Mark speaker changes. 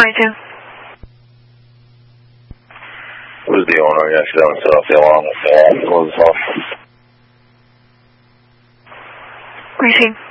Speaker 1: 22.
Speaker 2: What is the owner? Yeah, she doesn't set off the alarm. Close this off.
Speaker 1: Receive.